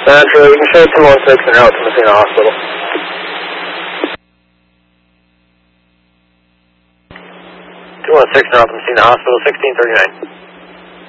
Naturally, you can show 216 and out to Messina Hospital. 216 and out to Messina Hospital, 1639.